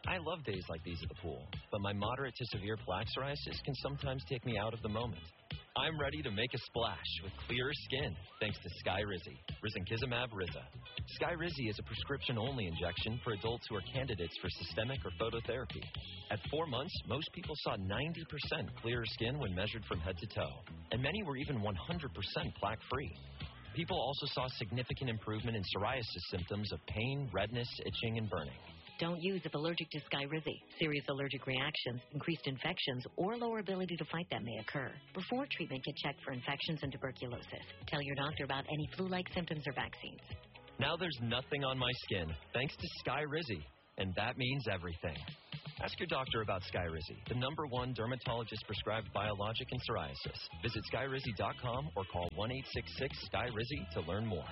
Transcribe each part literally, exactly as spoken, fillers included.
I love days like these at the pool, but my moderate to severe plaque psoriasis can sometimes take me out of the moment. I'm ready to make a splash with clearer skin thanks to Skyrizi, Risankizumab Riza. Skyrizi is a prescription-only injection for adults who are candidates for systemic or phototherapy. At four months, most people saw ninety percent clearer skin when measured from head to toe, and many were even one hundred percent plaque-free. People also saw significant improvement in psoriasis symptoms of pain, redness, itching, and burning. Don't use if allergic to Skyrizi. Serious allergic reactions, increased infections, or lower ability to fight them may occur. Before treatment, get checked for infections and tuberculosis. Tell your doctor about any flu-like symptoms or vaccines. Now there's nothing on my skin thanks to Skyrizi, and that means everything. Ask your doctor about Skyrizi, the number one dermatologist-prescribed biologic in psoriasis. Visit Skyrizi dot com or call one eight six six Skyrizi to learn more.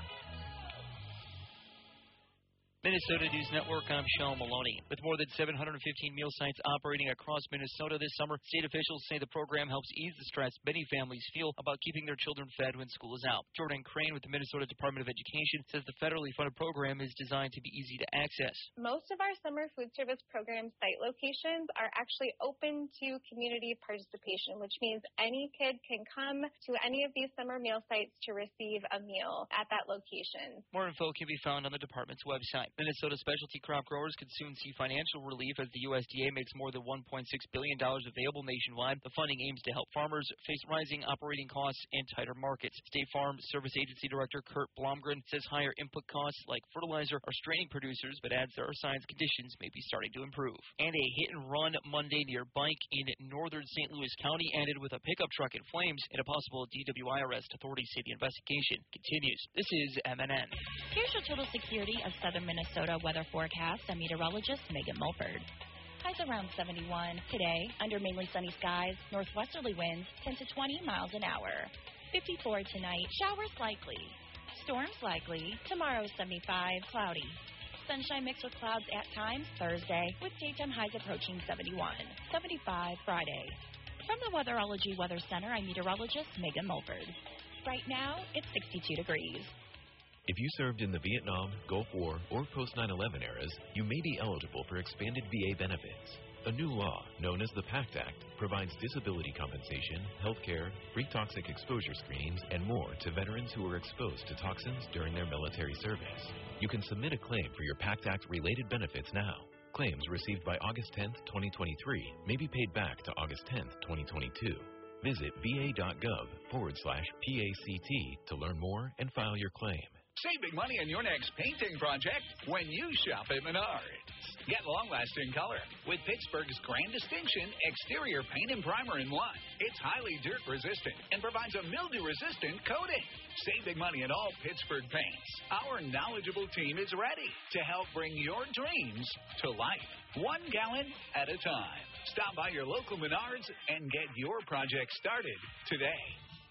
Minnesota News Network, I'm Sean Maloney. With more than seven hundred fifteen meal sites operating across Minnesota this summer, state officials say the program helps ease the stress many families feel about keeping their children fed when school is out. Jordan Crane with the Minnesota Department of Education says the federally funded program is designed to be easy to access. Most of our summer food service program site locations are actually open to community participation, which means any kid can come to any of these summer meal sites to receive a meal at that location. More info can be found on the department's website. Minnesota specialty crop growers could soon see financial relief as the U S D A makes more than one point six billion dollars available nationwide. The funding aims to help farmers face rising operating costs and tighter markets. State Farm Service Agency Director Kurt Blomgren says higher input costs like fertilizer are straining producers, but adds there are signs conditions may be starting to improve. And a hit-and-run Monday near Bike in northern Saint Louis County ended with a pickup truck in flames and a possible D W I arrest. Authorities say the investigation continues. This is M N N. Here's your total security of southern Minnesota weather forecast. I'm meteorologist Megan Mulford. Highs around seventy-one. Today, under mainly sunny skies, northwesterly winds ten to twenty miles an hour. fifty-four tonight, showers likely. Storms likely. Tomorrow, seventy-five, cloudy. Sunshine mixed with clouds at times Thursday, with daytime highs approaching seventy-one. seventy-five Friday. From the Weatherology Weather Center, I'm meteorologist Megan Mulford. Right now, it's sixty-two degrees. If you served in the Vietnam, Gulf War, or post nine eleven eras, you may be eligible for expanded V A benefits. A new law, known as the PACT Act, provides disability compensation, health care, free toxic exposure screenings, and more to veterans who were exposed to toxins during their military service. You can submit a claim for your PACT Act-related benefits now. Claims received by August tenth, twenty twenty-three may be paid back to August tenth, twenty twenty-two. Visit va.gov forward slash PACT to learn more and file your claim. Save big money on your next painting project when you shop at Menards. Get long-lasting color with Pittsburgh's grand distinction exterior paint and primer in one. It's highly dirt-resistant and provides a mildew-resistant coating. Save big money on all Pittsburgh paints. Our knowledgeable team is ready to help bring your dreams to life, one gallon at a time. Stop by your local Menards and get your project started today.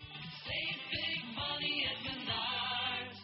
Save big money at Menards.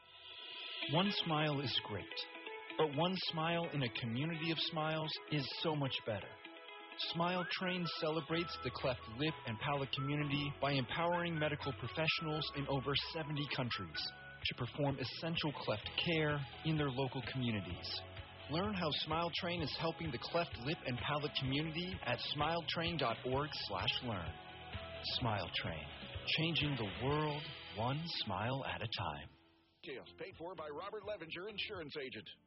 One smile is great, but one smile in a community of smiles is so much better. Smile Train celebrates the cleft lip and palate community by empowering medical professionals in over seventy countries to perform essential cleft care in their local communities. Learn how Smile Train is helping the cleft lip and palate community at smiletrain.org slash learn. Smile Train, changing the world one smile at a time. Paid for by Robert Levenger, insurance agent.